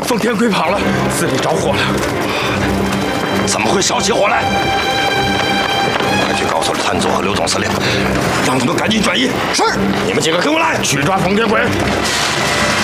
奉天鬼跑了，寺里着火了。 怎么会烧起火来？快去告诉谭总和刘总司令，让他们赶紧转移。 是， 你们几个跟我来， 去抓奉天鬼。